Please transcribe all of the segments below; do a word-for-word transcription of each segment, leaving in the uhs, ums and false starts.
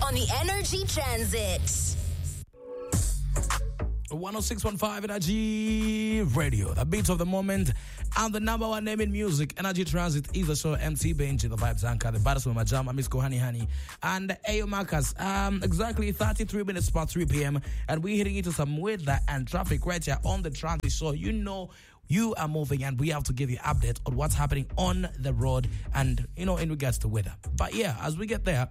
on the Energy Transit. one oh six point five Energy Radio, the beat of the moment, and the number one name in music. Energy Transit is the show. M C Benji, the Vibes Anchor, the Battles with Majama, Miss Kohani Honey, and Ayo Marcus. Um, exactly thirty-three minutes past three p.m. and we're hitting into some weather and traffic right here on the Transit Show. You know, you are moving, and we have to give you updates on what's happening on the road, and you know, in regards to weather. But yeah, as we get there.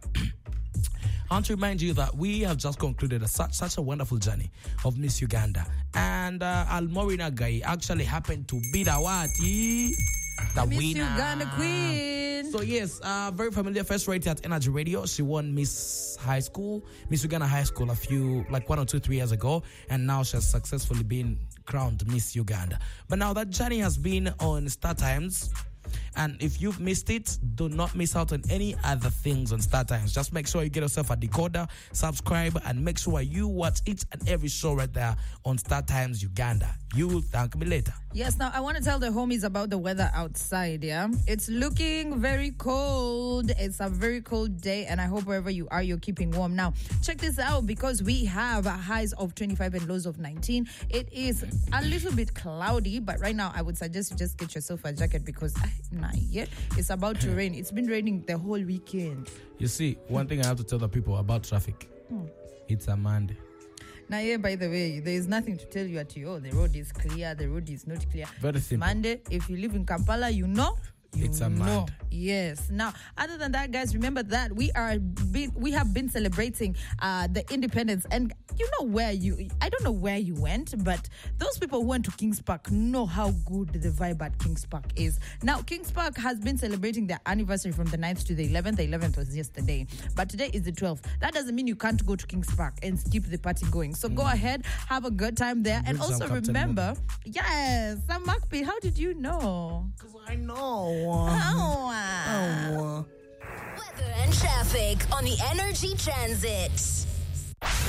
I want to remind you that we have just concluded a, such such a wonderful journey of Miss Uganda. And uh, Almorina Guy actually happened to be the what? The Miss winner. Uganda Queen. So yes, uh, very familiar first rate at Energy Radio. She won Miss High School, Miss Uganda High School a few, like one or two, three years ago. And now she has successfully been crowned Miss Uganda. But now that journey has been on Star Times. And if you've missed it, do not miss out on any other things on Star Times. Just make sure you get yourself a decoder, subscribe, and make sure you watch each and every show right there on Star Times Uganda. You will thank me later. Yes, now I want to tell the homies about the weather outside, yeah? It's looking very cold. It's a very cold day, and I hope wherever you are, you're keeping warm. Now, check this out, because we have highs of twenty-five and lows of nineteen. It is a little bit cloudy, but right now I would suggest you just get yourself a jacket, because nah, yeah, it's about to rain. It's been raining the whole weekend. You see, one thing I have to tell the people about traffic. Hmm. It's a Monday. Now, yeah, by the way, there is nothing to tell you at you. Oh, the road is clear, the road is not clear. Very simple. Monday, if you live in Kampala, you know. You it's a know. Monday. Yes. Now, other than that, guys, remember that we are be, we have been celebrating uh, the independence, and you know where you. I don't know where you went, but those people who went to Kings Park know how good the vibe at Kings Park is. Now, Kings Park has been celebrating their anniversary from the ninth to the eleventh. The eleventh was yesterday, but today is the twelfth. That doesn't mean you can't go to Kings Park and keep the party going. So mm. go ahead, have a good time there, Bring and also remember, yes, Sam Macpi, how did you know? Because I know. Oh, wow. Weather and traffic on the Energy Transit. Go.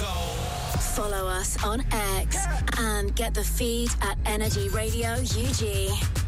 Follow us on X and get the feed at Energy Radio U G.